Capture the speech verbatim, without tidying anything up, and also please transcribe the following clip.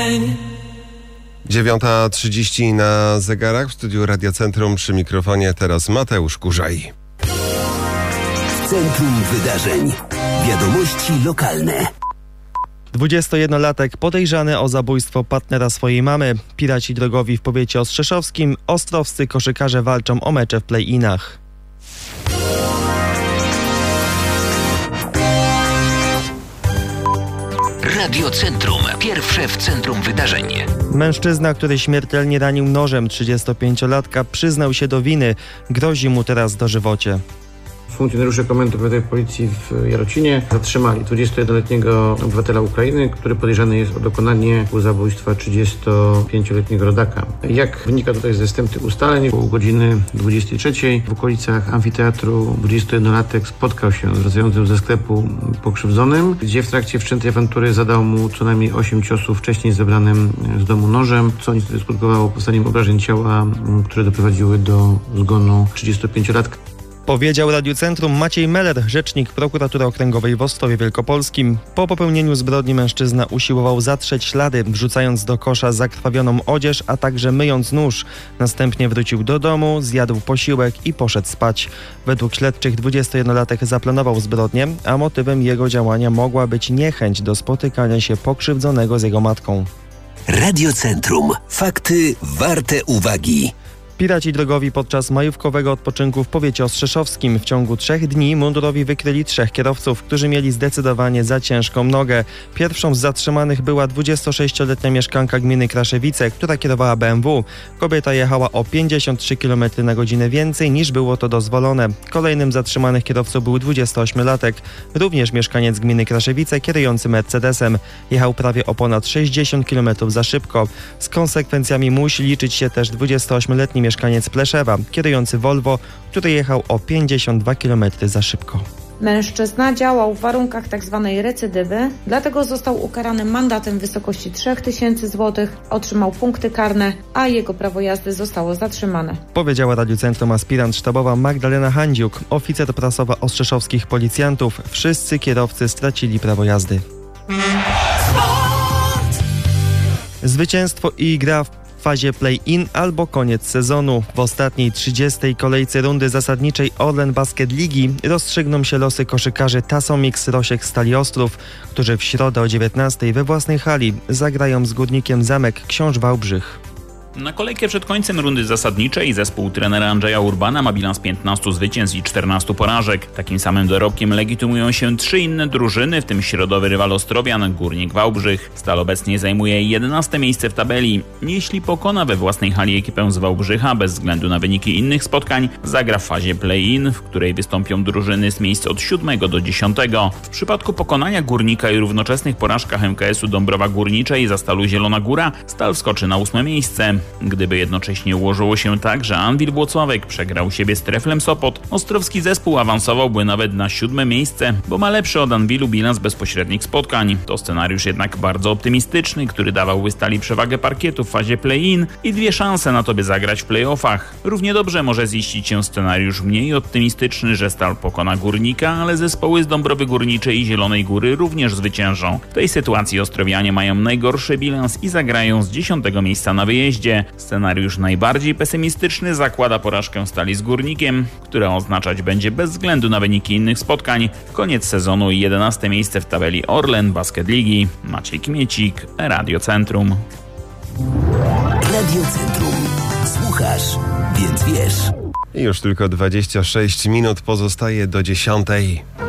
wydarzeń. dziewiąta trzydzieści na zegarach w studiu Radia Centrum, przy mikrofonie teraz Mateusz Kurzaj. W centrum wydarzeń. Wiadomości lokalne. dwudziestojednolatek podejrzany o zabójstwo partnera swojej mamy. Piraci drogowi w powiecie ostrzeszowskim. Ostrowscy koszykarze walczą o mecze w play-inach. Radio Centrum. Pierwsze w centrum wydarzeń. Mężczyzna, który śmiertelnie ranił nożem trzydziestopięciolatka, przyznał się do winy. Grozi mu teraz dożywocie. Funkcjonariusze Komendy Powiatowej Policji w Jarocinie zatrzymali dwudziestojednoletniego obywatela Ukrainy, który podejrzany jest o dokonanie zabójstwa trzydziestopięcioletniego rodaka. Jak wynika tutaj ze wstępnych ustaleń, około godziny dwudziestej trzeciej w okolicach amfiteatru dwudziestojednolatek spotkał się z wracającym ze sklepu pokrzywdzonym, gdzie w trakcie wszczętej awantury zadał mu co najmniej osiem ciosów wcześniej zebranym z domu nożem, co niestety skutkowało powstaniem obrażeń ciała, które doprowadziły do zgonu trzydziestopięciolatka. Powiedział Radiu Centrum Maciej Meller, rzecznik Prokuratury Okręgowej w Ostrowie Wielkopolskim. Po popełnieniu zbrodni mężczyzna usiłował zatrzeć ślady, wrzucając do kosza zakrwawioną odzież, a także myjąc nóż. Następnie wrócił do domu, zjadł posiłek i poszedł spać. Według śledczych dwudziestojednolatek zaplanował zbrodnię, a motywem jego działania mogła być niechęć do spotykania się pokrzywdzonego z jego matką. Radio Centrum. Fakty warte uwagi. Piraci drogowi podczas majówkowego odpoczynku w powiecie ostrzeszowskim w ciągu trzech dni mundurowi wykryli trzech kierowców, którzy mieli zdecydowanie za ciężką nogę. Pierwszą z zatrzymanych była dwudziestosześcioletnia mieszkanka gminy Kraszewice, która kierowała B M W. Kobieta jechała o pięćdziesiąt trzy kilometry na godzinę więcej niż było to dozwolone. Kolejnym zatrzymanych kierowcą był dwudziestoośmiolatek, również mieszkaniec gminy Kraszewice, kierujący Mercedesem. Jechał prawie o ponad sześćdziesiąt kilometrów za szybko. Z konsekwencjami musi liczyć się też dwudziestoośmioletni mieszkaniec Pleszewa, kierujący Volvo, który jechał o pięćdziesiąt dwa kilometry za szybko. Mężczyzna działał w warunkach tzw. recydywy, dlatego został ukarany mandatem w wysokości trzy tysiące złotych, otrzymał punkty karne, a jego prawo jazdy zostało zatrzymane. Powiedziała Radiu Centrum aspirant sztabowa Magdalena Handziuk, oficer prasowa ostrzeszowskich policjantów. Wszyscy kierowcy stracili prawo jazdy. Zwycięstwo i gra w W fazie play-in albo koniec sezonu. W ostatniej trzydziestej kolejce rundy zasadniczej Orlen Basket Ligi rozstrzygną się losy koszykarzy Tasomix Rosiek Stali Ostrów, którzy w środę o dziewiętnastej we własnej hali zagrają z Górnikiem Zamek Książ Wałbrzych. Na kolejkę przed końcem rundy zasadniczej zespół trenera Andrzeja Urbana ma bilans piętnastu zwycięstw i czternastu porażek. Takim samym dorobkiem legitymują się trzy inne drużyny, w tym środowy rywal Ostrowian, Górnik Wałbrzych. Stal obecnie zajmuje jedenaste miejsce w tabeli. Jeśli pokona we własnej hali ekipę z Wałbrzycha, bez względu na wyniki innych spotkań, zagra w fazie play-in, w której wystąpią drużyny z miejsc od siódmego do dziesiątego. W przypadku pokonania Górnika i równoczesnych porażkach M K S-u Dąbrowa Górniczej za Stalu Zielona Góra, Stal wskoczy na ósme miejsce. Gdyby jednocześnie ułożyło się tak, że Anwil Włocławek przegrał siebie z Treflem Sopot, ostrowski zespół awansowałby nawet na siódme miejsce, bo ma lepszy od Anwilu bilans bezpośrednich spotkań. To scenariusz jednak bardzo optymistyczny, który dawałby Stali przewagę parkietu w fazie play-in i dwie szanse na to, by zagrać w play-offach. Równie dobrze może ziścić się scenariusz mniej optymistyczny, że Stal pokona Górnika, ale zespoły z Dąbrowy Górniczej i Zielonej Góry również zwyciężą. W tej sytuacji ostrowianie mają najgorszy bilans i zagrają z dziesiątego miejsca na wyjeździe. Scenariusz najbardziej pesymistyczny zakłada porażkę Stali z Górnikiem, która oznaczać będzie bez względu na wyniki innych spotkań koniec sezonu i jedenaste miejsce w tabeli Orlen Basket Ligi. Maciej Kmiecik, Radio Centrum. Radio Centrum. Słuchasz, więc wiesz. I już tylko dwadzieścia sześć minut pozostaje do dziesiątej.